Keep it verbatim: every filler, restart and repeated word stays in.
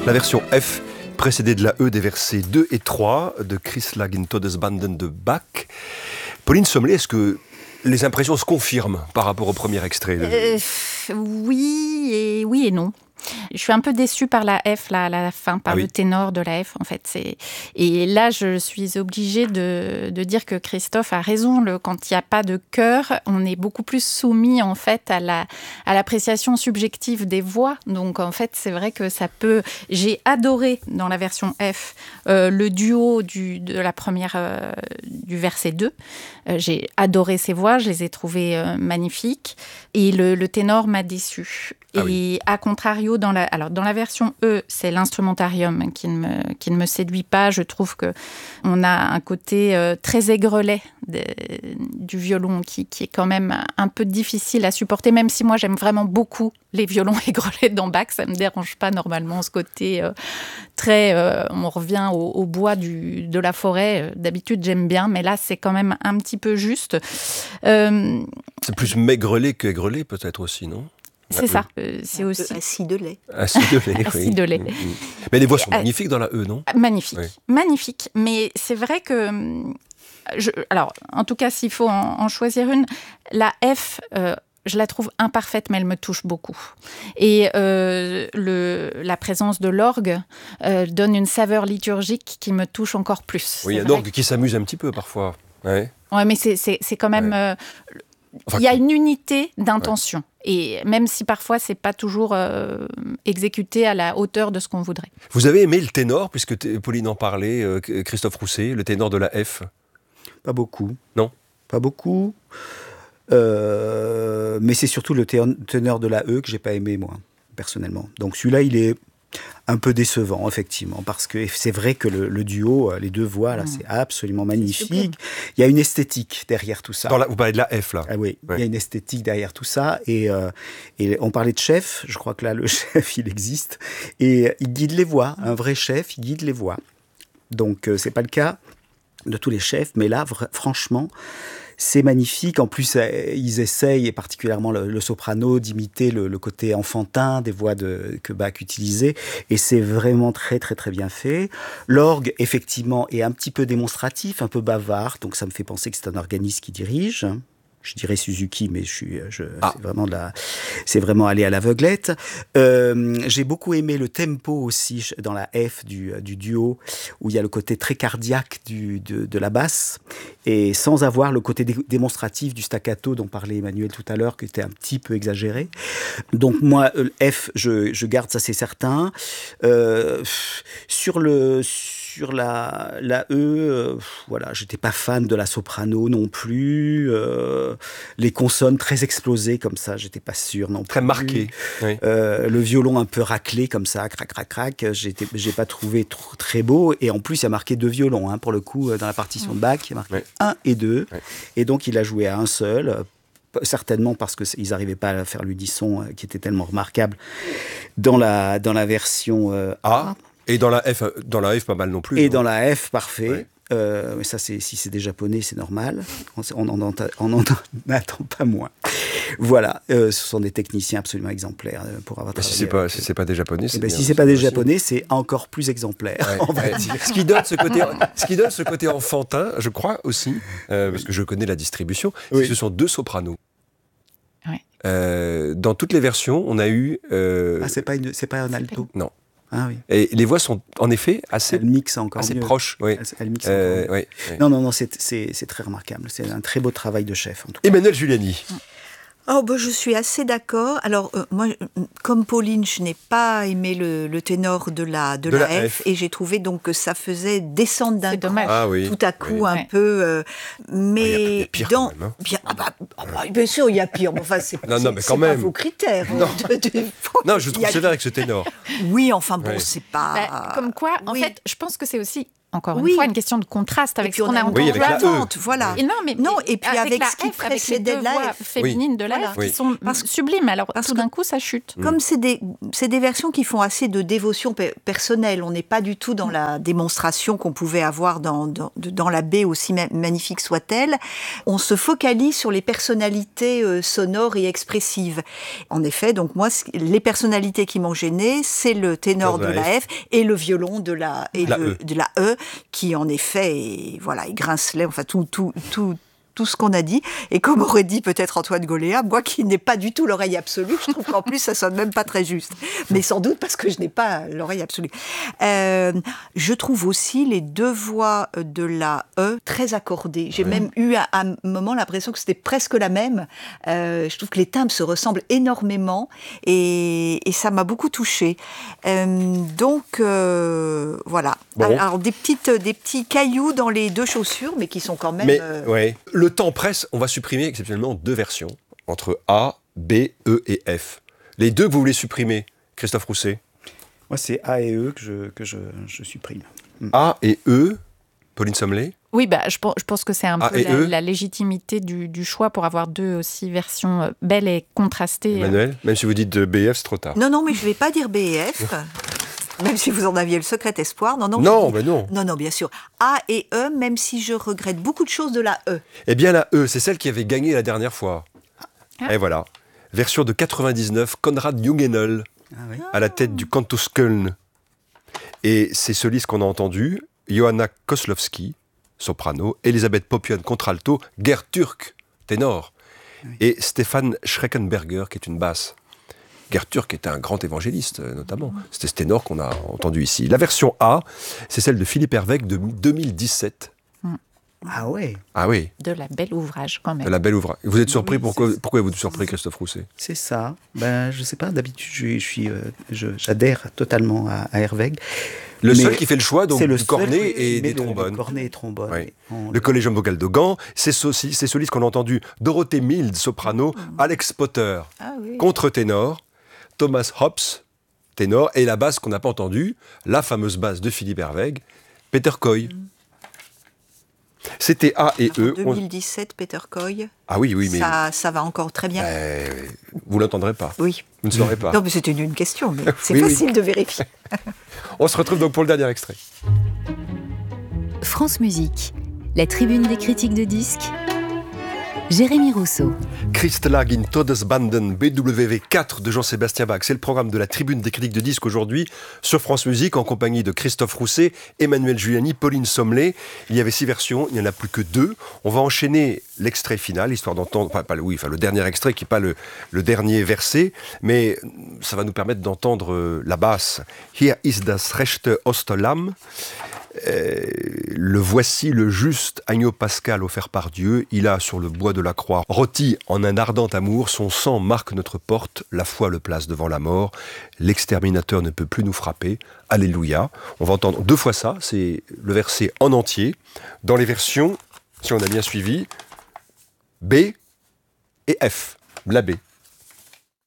La version F, précédée de la E des versets deux et trois de Chris Lag in Todesbanden de Bach. Pauline Sommelet, est-ce que les impressions se confirment par rapport au premier extrait de... euh, Oui et oui et non. Je suis un peu déçue par la F, là, à la fin, par ah oui. le ténor de la F, en fait. C'est... Et là, je suis obligée de, de dire que Christophe a raison. Le, quand il n'y a pas de chœur, on est beaucoup plus soumis, en fait, à, la, à l'appréciation subjective des voix. Donc, en fait, c'est vrai que ça peut... J'ai adoré, dans la version F, euh, le duo du, de la première, euh, du verset deux. Euh, j'ai adoré ces voix, je les ai trouvées euh, magnifiques. Et le, le ténor m'a déçue. Ah et oui. à contrario, dans la, alors dans la version E, c'est l'instrumentarium qui ne me, qui ne me séduit pas. Je trouve qu'on a un côté euh, très aigrelet de, du violon qui, qui est quand même un peu difficile à supporter, même si moi j'aime vraiment beaucoup les violons aigrelets dans Bach. Ça ne me dérange pas normalement, ce côté euh, très... Euh, on revient au, au bois du, de la forêt. D'habitude, j'aime bien, mais là, c'est quand même un petit peu juste. Euh, c'est plus maigrelet que aigrelet peut-être aussi, non ? C'est ça. Euh, c'est aussi assis de lait. Assis de lait, assis oui. de lait. Mais les voix sont magnifiques dans la E, non ? Magnifique, oui. magnifique. Mais c'est vrai que, je, alors, en tout cas, s'il faut en, en choisir une, la F. Euh, je la trouve imparfaite, mais elle me touche beaucoup. Et euh, le, la présence de l'orgue euh, donne une saveur liturgique qui me touche encore plus. Oui, il y a l'orgue qui s'amuse un petit peu parfois. Ouais. Ouais, mais c'est, c'est, c'est quand même. Ouais. Euh, Enfin, il y a une unité d'intention. Ouais. Et même si parfois, ce n'est pas toujours euh, exécuté à la hauteur de ce qu'on voudrait. Vous avez aimé le ténor, puisque t- Pauline en parlait, euh, Christophe Rousset, le ténor de la F ? Pas beaucoup. Non ? Pas beaucoup. Euh, mais c'est surtout le ténor de la E que je n'ai pas aimé, moi, personnellement. Donc celui-là, il est un peu décevant, effectivement, parce que c'est vrai que le, le duo, les deux voix, là, mmh. c'est absolument magnifique. Il y a une esthétique derrière tout ça. Dans la, vous parlez de la F, là. Ah oui, ouais. Il y a une esthétique derrière tout ça. Et, euh, et on parlait de chef, je crois que là, le chef, il existe. Et il guide les voix. Un vrai chef, il guide les voix. Donc, euh, c'est pas le cas de tous les chefs, mais là, vra- franchement... C'est magnifique. En plus, ils essayent, et particulièrement le, le soprano, d'imiter le, le côté enfantin des voix de, que Bach utilisait. Et c'est vraiment très, très, très bien fait. L'orgue, effectivement, est un petit peu démonstratif, un peu bavard. Donc, ça me fait penser que c'est un organiste qui dirige. Je dirais Suzuki, mais je suis, je, ah. c'est vraiment de la, c'est vraiment aller à l'aveuglette. Euh, j'ai beaucoup aimé le tempo aussi dans la F du, du duo, où il y a le côté très cardiaque du, de, de la basse, et sans avoir le côté dé- démonstratif du staccato dont parlait Emmanuel tout à l'heure, qui était un petit peu exagéré. Donc moi, F, je, je garde ça, c'est certain. Euh, sur le Sur la, la E, euh, voilà, j'étais pas fan de la soprano non plus. Euh, les consonnes très explosées comme ça, j'étais pas sûr non plus. Très marquées. Oui. Euh, le violon un peu raclé comme ça, crac, crac, crac, j'étais, j'ai pas trouvé trop, très beau. Et en plus, il y a marqué deux violons, hein, pour le coup, dans la partition de Bach, il y a marqué oui. un et deux. Oui. Et donc, il a joué à un seul. Certainement parce qu'ils n'arrivaient pas à faire l'unisson qui était tellement remarquable dans la, dans la version euh, A. Et dans la F, dans la F, pas mal non plus. Et non dans la F, parfait. Ouais. Euh, mais ça, c'est, si c'est des japonais, c'est normal. On n'en attend pas moins. Voilà, euh, ce sont des techniciens absolument exemplaires pour avoir travaillé. Si c'est pas, si c'est pas des japonais, c'est ben, bien, si c'est pas des japonais, c'est encore plus exemplaire. Ouais, on va ouais. dire. Ce qui donne ce côté, ce qui donne ce côté enfantin, je crois aussi, euh, parce que je connais la distribution. Oui. Ce sont deux sopranos. Ouais. Euh, dans toutes les versions, on a eu. Euh... Ah, c'est pas une, c'est pas un alto. Non. Ah oui. Et les voix sont en effet assez, elle mixe encore assez mieux. proches. Oui. Elle, elle mixe euh, encore mieux. Oui, oui. Non, non, non, c'est, c'est, c'est très remarquable. C'est un très beau travail de chef, en tout cas. Emmanuel Giuliani. Oh, ben, je suis assez d'accord. Alors, euh, moi, comme Pauline, je n'ai pas aimé le, le ténor de la, de de la, la F, F, et j'ai trouvé donc que ça faisait descendre d'un cran, ah, oui. tout à coup, oui. un ouais. peu. Euh, mais il y a, y a pire dans, quand même, hein. bien, ah bah, ah bah, bien sûr, il y a pire. Enfin, c'est, non, c'est, non, mais c'est quand pas même. vos critères. Non, de, de, non je trouve sévère avec ce ténor. Oui, enfin bon, ouais. c'est pas. Bah, comme quoi, en oui. fait, je pense que c'est aussi encore Oui. une fois une question de contraste avec Et puis ce qu'on on a a entendu Oui, avec la avant. E. Voilà. Et non, mais, Non, et puis avec la ce qui F, avec les précédait deux la voix F. féminines de la Voilà. F Oui. qui sont Parce que- sublimes. Alors parce tout que- d'un coup, ça chute. Comme c'est des, c'est des versions qui font assez de dévotion pe- personnelle, on n'est pas du tout dans la démonstration qu'on pouvait avoir dans, dans, dans la baie, aussi ma- magnifique soit-elle. On se focalise sur les personnalités euh, sonores et expressives. En effet, donc moi, ce- les personnalités qui m'ont gênée, c'est le ténor de la F et le violon de la, et La le- E. de la E, qui en effet, est, voilà, est grincelet, enfin tout, tout, tout, tout ce qu'on a dit. Et comme aurait dit peut-être Antoine Goléa, moi qui n'ai pas du tout l'oreille absolue, je trouve qu'en plus ça sonne même pas très juste. Mais sans doute parce que je n'ai pas l'oreille absolue. Euh, je trouve aussi les deux voix de la E très accordées. J'ai même eu à un moment l'impression que c'était presque la même. Euh, je trouve que les timbres se ressemblent énormément et, et ça m'a beaucoup touchée. Euh, donc euh, voilà. Bon. Alors des petites, des petits cailloux dans les deux chaussures, mais qui sont quand même. Mais euh, ouais. Le temps presse, on va supprimer exceptionnellement deux versions, entre A, B, E et F. Les deux que vous voulez supprimer, Christophe Rousset? Moi, c'est A et E que je, que je, je supprime. A et E, Pauline Sommelet? Oui, bah, je, pense, je pense que c'est un Ah, peu et la, eux la légitimité du, du choix pour avoir deux aussi versions euh, belles et contrastées. Emmanuel? Même si vous dites de B F, c'est trop tard. Non, non, mais je ne vais pas dire B et F, même si vous en aviez le secret espoir. Non, non, Non, je dis- mais non. Non, non, bien sûr. A et E, même si je regrette beaucoup de choses de la E. Eh bien, la E, c'est celle qui avait gagné la dernière fois. Ah. Et voilà. Version de quatre-vingt-dix-neuf, Konrad Jungenel, Ah oui. à la tête du Cantus Köln. Et ces solistes qu'on a entendus, Johanna Koslowski, soprano, Elisabeth Popian, contralto, Gerd Türk, ténor, et Stefan Schreckenberger, qui est une basse. Gerd Türk était un grand évangéliste, euh, notamment. C'était ce ténor qu'on a entendu ici. La version A, c'est celle de Philippe Hervègue de deux mille dix-sept. Ah ouais, Ah oui, De la belle ouvrage, quand même. de la belle ouvrage. Vous êtes surpris? Oui, pourquoi, c'est- pourquoi êtes-vous surpris, Christophe Rousset? c'est ça. Ben, je sais pas, d'habitude, je, je suis, euh, je- j'adhère totalement à, à Hervègue. Le Mais seul qui fait le choix donc, c'est le du seul cornet qui et met des le- le trombones. cornet et trombone. Oui. On- Le Collégium vocal de Gand, c'est soci- ces solistes qu'on a entendus, Dorothée Milde, soprano, Alex Potter, Ah oui. contre-ténor, Thomas Hobbs, ténor, et la basse qu'on n'a pas entendue, la fameuse basse de Philippe Hervègue, Peter Coy. C'était A et E. En On- deux mille dix-sept, Peter Coy. Ah oui, oui, mais Ça, ça va encore très bien. euh, vous l'entendrez pas. Oui. Vous ne saurez pas. Non, mais c'était une, une question, mais c'est Oui, oui. facile de vérifier. On se retrouve donc pour le dernier extrait. France Musique, la tribune des critiques de disques. Jérémy Rousseau. Christlag in Todesbanden B W V quatre de Jean-Sébastien Bach. C'est le programme de la Tribune des critiques de disques aujourd'hui sur France Musique en compagnie de Christophe Rousset, Emmanuel Giuliani, Pauline Sommelet. Il y avait six versions, il n'y en a plus que deux. On va enchaîner l'extrait final, histoire d'entendre, enfin, pas le, oui, enfin, le dernier extrait qui n'est pas le, le dernier verset, mais ça va nous permettre d'entendre euh, la basse. Hier ist das rechte Osterlamm. Euh, le voici le juste agneau pascal offert par Dieu. Il a sur le bois de la croix rôti en un ardent amour. Son sang marque notre porte. La foi le place devant la mort. L'exterminateur ne peut plus nous frapper. Alléluia. On va entendre deux fois ça. C'est le verset en entier. Dans les versions, si on a bien suivi, B et F. La B.